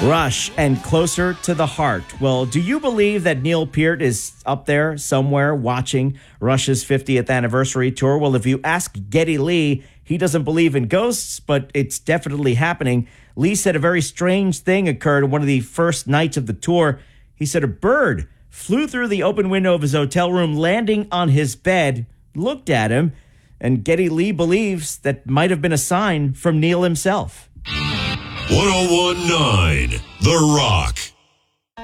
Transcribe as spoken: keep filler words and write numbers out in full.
Rush and Closer to the Heart. Well, do you believe that Neil Peart is up there somewhere watching Rush's fiftieth anniversary tour? Well, if you ask Geddy Lee, he doesn't believe in ghosts, but it's definitely happening. Lee said a very strange thing occurred on one of the first nights of the tour. He said a bird flew through the open window of his hotel room, landing on his bed, looked at him, and Geddy Lee believes that might have been a sign from Neil himself. ten nineteen The Rock.